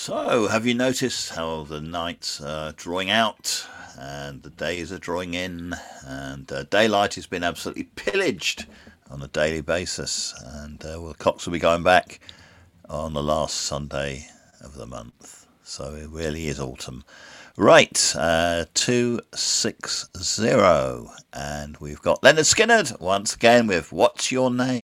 So, have you noticed how the nights are drawing out and the days are drawing in, and daylight has been absolutely pillaged on a daily basis, and well, the clocks will be going back on the last Sunday of the month. So it really is autumn. Right, 260, and we've got Leonard Skinner once again with What's Your Name?